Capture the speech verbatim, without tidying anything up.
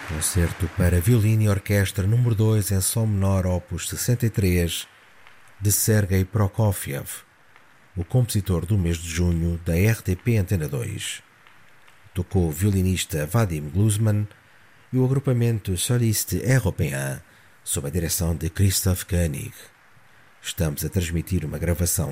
Concerto para violino e orquestra número dois em Sol menor opus sessenta e três de Sergei Prokofiev, o compositor do mês de junho da R T P Antena dois. Tocou o violinista Vadim Gluzman e o agrupamento Soliste Européen, sob a direção de Christoph Koenig. Estamos a transmitir uma gravação